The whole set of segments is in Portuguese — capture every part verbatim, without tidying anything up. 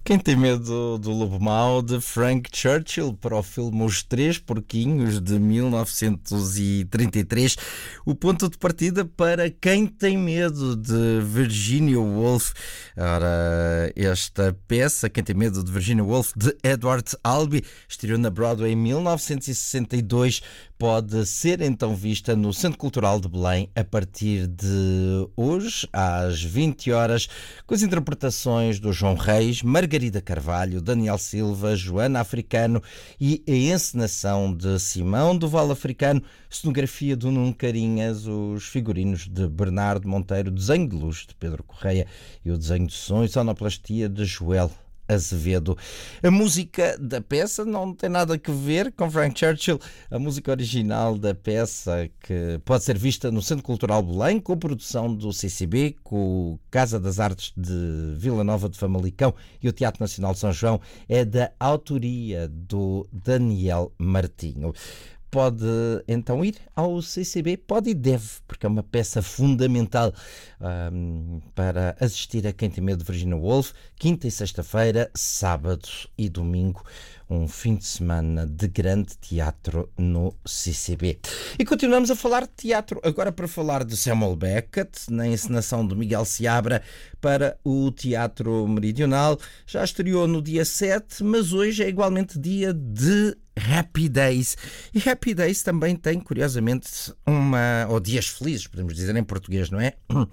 Quem tem medo do lobo mau, de Frank Churchill, para o filme Os Três Porquinhos, de mil novecentos e trinta e três. O ponto de partida para Quem tem medo, de Virginia Woolf. Ora, esta peça, Quem tem medo, de Virginia Woolf, de Edward Albee, estreou na Broadway em mil novecentos e sessenta e dois. Pode ser então vista no Centro Cultural de Belém a partir de hoje, às vinte horas, com as interpretações do João Reis, Margarida Carvalho, Daniel Silva, Joana Africano e a encenação de Simão do Val Africano, cenografia do Nuno Carinhas, os figurinos de Bernardo Monteiro, desenho de luz de Pedro Correia e o desenho de som e sonoplastia de Joel Azevedo. A música da peça não tem nada a ver com Frank Churchill. A música original da peça, que pode ser vista no Centro Cultural Belém, com a produção do C C B, com o Casa das Artes de Vila Nova de Famalicão e o Teatro Nacional de São João, é da autoria do Daniel Martinho. Pode então ir ao C C B, pode e deve, porque é uma peça fundamental um, para assistir a Quem tem medo, de Virginia Woolf, quinta e sexta-feira, sábado e domingo, um fim de semana de grande teatro no C C B. E continuamos a falar de teatro, agora para falar de Samuel Beckett, na encenação de Miguel Seabra para o Teatro Meridional. Já estreou no dia sete, mas hoje é igualmente dia de Happy Days. E Happy Days também tem, curiosamente, uma... ou Dias Felizes, podemos dizer em português, não é?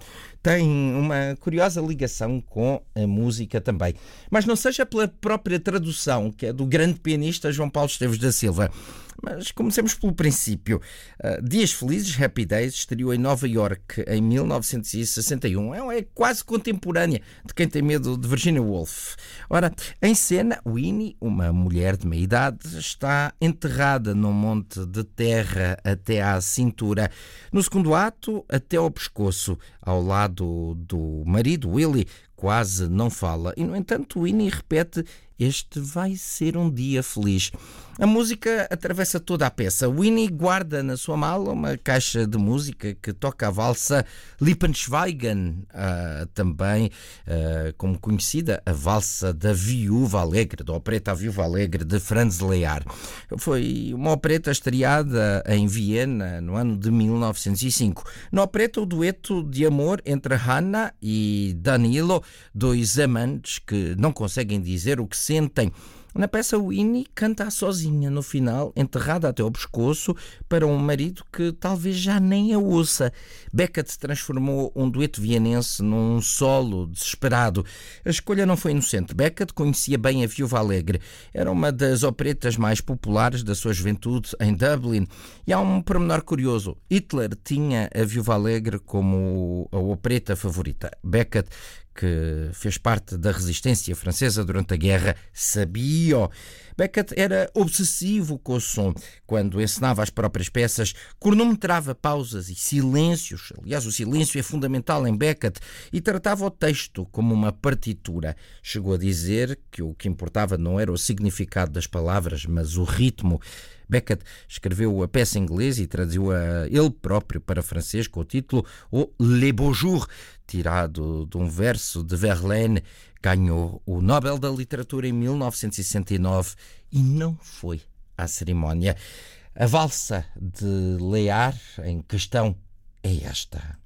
Tem uma curiosa ligação com a música também. Mas não seja pela própria tradução, que é do grande pianista João Paulo Esteves da Silva. Mas comecemos pelo princípio. Uh, Dias Felizes, Happy Days, estreou em Nova Iorque em mil novecentos e sessenta e um. É, é quase contemporânea de Quem tem medo, de Virginia Woolf. Ora, em cena, Winnie, uma mulher de meia idade, está enterrada num monte de terra até à cintura. No segundo ato, até ao pescoço, ao lado do marido, Willie, quase não fala. E, no entanto, Winnie repete: este vai ser um dia feliz. A música atravessa toda a peça. Winnie guarda na sua mala uma caixa de música que toca a valsa Lippensweigen, uh, também uh, como conhecida, a valsa da Viúva Alegre, da opereta A Viúva Alegre, de Franz Lehár. Foi uma opereta estreada em Viena no ano de mil novecentos e cinco. Na opereta, o dueto de amor entre Hannah e Danilo, dois amantes que não conseguem dizer o que sentem. Na peça, Winnie canta sozinha no final, enterrada até ao pescoço, para um marido que talvez já nem a ouça. Beckett transformou um dueto vienense num solo desesperado. A escolha não foi inocente. Beckett conhecia bem a Viúva Alegre. Era uma das operetas mais populares da sua juventude em Dublin. E há um pormenor curioso. Hitler tinha a Viúva Alegre como a opereta favorita. Beckett, que fez parte da resistência francesa durante a guerra, sabia. Beckett era obsessivo com o som. Quando encenava as próprias peças, cronometrava pausas e silêncios. Aliás, o silêncio é fundamental em Beckett, e tratava o texto como uma partitura. Chegou a dizer que o que importava não era o significado das palavras, mas o ritmo. Beckett escreveu a peça em inglês e traduziu-a ele próprio para francês com o título O Les Beaux Jours, tirado de um verso de Verlaine. Ganhou o Nobel da Literatura em mil novecentos e sessenta e nove e não foi à cerimónia. A valsa de Lehár em questão é esta.